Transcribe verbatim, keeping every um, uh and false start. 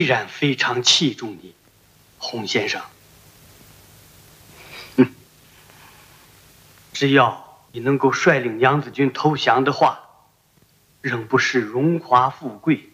依然非常器重你，洪先生。 嗯， 只要你能够率领娘子军投降的话，仍不是荣华富贵，